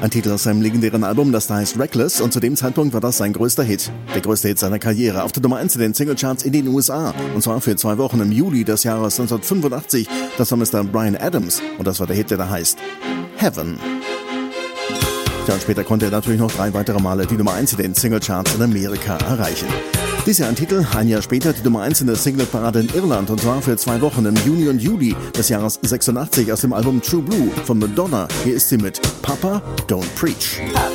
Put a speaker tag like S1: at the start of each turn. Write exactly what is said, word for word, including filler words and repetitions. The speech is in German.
S1: Ein Titel aus seinem legendären Album, das da heißt Reckless, und zu dem Zeitpunkt war das sein größter Hit. Der größte Hit seiner Karriere, auf der Nummer eins in den Singlecharts in den U S A. Und zwar für zwei Wochen im Juli des Jahres neunzehnhundertfünfundachtzig. Das war Mister Bryan Adams und das war der Hit, der da heißt Heaven. Ja, und später konnte er natürlich noch drei weitere Male die Nummer eins in den Singlecharts in Amerika erreichen. Dies Jahr ein Titel, ein Jahr später die Nummer eins in der Singleparade in Irland, und zwar für zwei Wochen im Juni und Juli des Jahres sechsundachtzig aus dem Album True Blue von Madonna. Hier ist sie mit Papa Don't Preach.